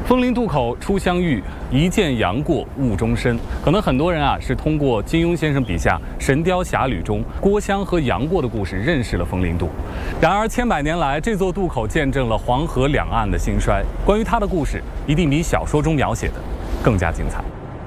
枫林渡口初相遇，一见杨过误终身。可能很多人是通过金庸先生笔下《神雕侠侣》中郭襄和杨过的故事认识了枫林渡。然而千百年来，这座渡口见证了黄河两岸的兴衰。关于它的故事，一定比小说中描写的更加精彩。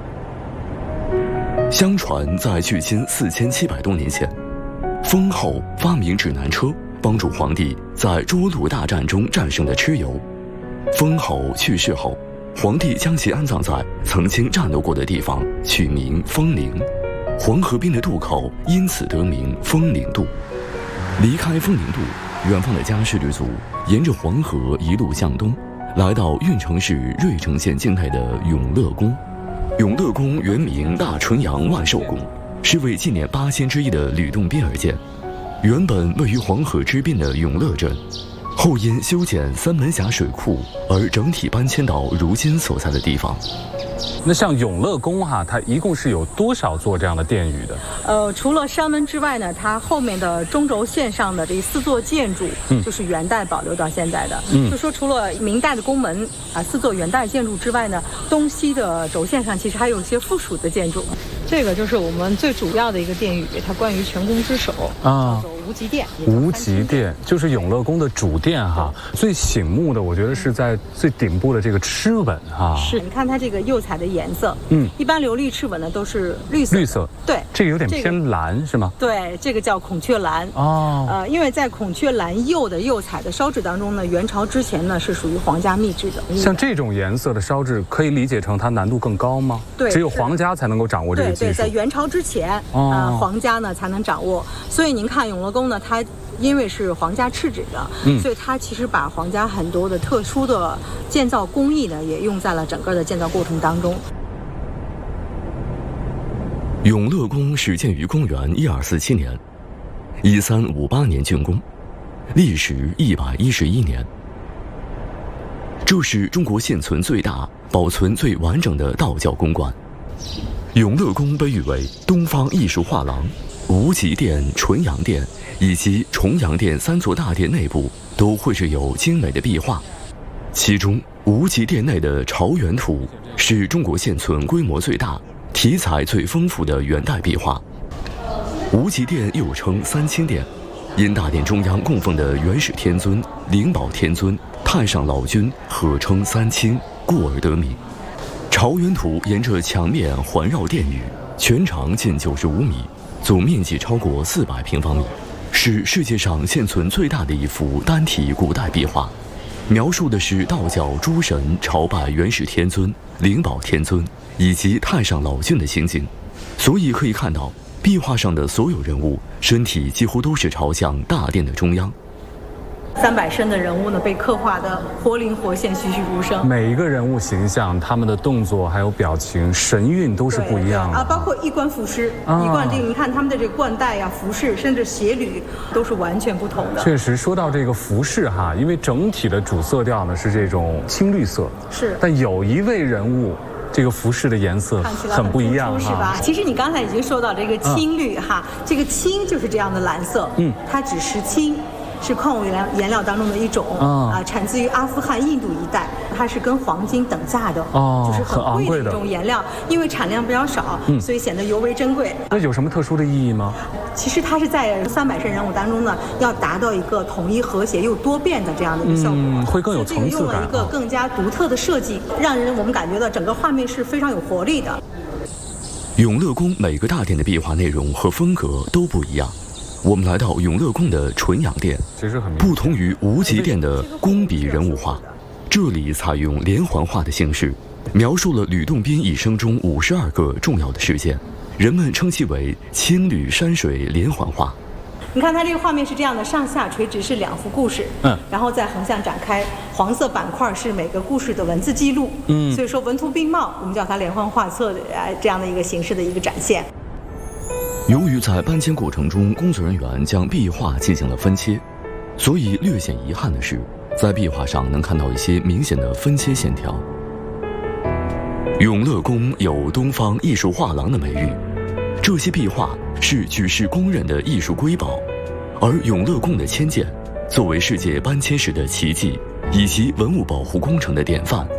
相传，在距今4700多年前，封后发明指南车，帮助皇帝在涿鹿大战中战胜了蚩尤。封后去世后，皇帝将其安葬在曾经战斗过的地方，取名枫陵。黄河边的渡口因此得名枫林渡。离开枫林渡，远方的家氏律族沿着黄河一路向东，来到运城市芮城县境内的永乐宫。永乐宫原名大纯阳万寿宫，是为纪念8仙之一的吕洞宾而建。原本位于黄河之滨的永乐镇，后因修建三门峡水库而整体搬迁到如今所在的地方。 那像永乐宫它一共是有多少座这样的殿宇的？ 除了山门之外呢，它后面的中轴线上的这4座建筑，就是元代保留到现在的。就说除了明代的宫门4座元代建筑之外呢，东西的轴线上其实还有一些附属的建筑。这个就是我们最主要的一个殿宇，它关于全宫之首叫做无极殿。 无极殿就是永乐宫的主殿最醒目的，我觉得是在最顶部的这个螭吻是，你看它这个釉彩的颜色，一般琉璃螭吻呢都是绿色。绿色，对， 这个有点偏蓝，是吗？ 对，这个叫孔雀蓝因为在孔雀蓝釉的釉彩的烧制当中呢，元朝之前呢是属于皇家秘制的。 像这种颜色的烧制，可以理解成它难度更高吗？ 对， 只有皇家才能够掌握这个技术。 对，在元朝之前，皇家呢才能掌握。所以您看永乐宫呢，它因为是皇家敕旨的，所以它其实把皇家很多的特殊的建造工艺呢，也用在了整个的建造过程当中。 永乐宫始建于公元1247年，1358年竣工，历时111年。这是中国现存最大、保存最完整的道教宫观。永乐宫被誉为东方艺术画廊，无极殿、纯阳殿以及重阳殿3座大殿内部都绘制有精美的壁画，其中无极殿内的朝元图是中国现存规模最大、题材最丰富的元代壁画。无极殿又称三清殿，因大殿中央供奉的元始天尊、灵宝天尊、太上老君合称三清，故而得名。朝元图沿着墙面环绕殿宇，全长近95米，总面积超过400平方米，是世界上现存最大的一幅单体古代壁画，描述的是道教诸神朝拜元始天尊、灵宝天尊以及太上老君的情景。所以可以看到，壁画上的所有人物身体几乎都是朝向大殿的中央。 300身的人物呢，被刻画的活灵活现、栩栩如生。 每一个人物形象、他们的动作还有表情、神韵都是不一样的包括衣冠服饰，一贯这个你看他们的这个冠带服饰，甚至鞋履都是完全不同的。 确实，说到这个服饰因为整体的主色调呢是这种青绿色， 是， 但有一位人物，这个服饰的颜色很不一样， 是吧？其实你刚才已经说到这个青绿这个青就是这样的蓝色，它指石青。是矿物颜料当中的一种产自于阿富汗、印度一带，它是跟黄金等价的就是很贵的一种颜料，因为产量比较少，所以显得尤为珍贵。 那有什么特殊的意义吗？ 其实它是在300身人物当中呢，要达到一个统一和谐又多变的这样的一个效果， 会更有层次感。 用了一个更加独特的设计，让我们感觉到整个画面是非常有活力的。 永乐宫每个大殿的壁画内容和风格都不一样。我们来到永乐宫的纯阳殿，不同于无极殿的工笔人物画，这里采用连环画的形式，描述了吕洞宾一生中52个重要的事件，人们称其为青绿山水连环画。 你看它这个画面是这样的，上下垂直是2幅故事，然后再横向展开，黄色板块是每个故事的文字记录，所以说文图并茂，我们叫它连环画册的这样的一个形式的一个展现。 由于在搬迁过程中，工作人员将壁画进行了分切，所以略显遗憾的是，在壁画上能看到一些明显的分切线条。永乐宫有东方艺术画廊的美誉，这些壁画是举世公认的艺术瑰宝，而永乐宫的迁建作为世界搬迁史的奇迹以及文物保护工程的典范，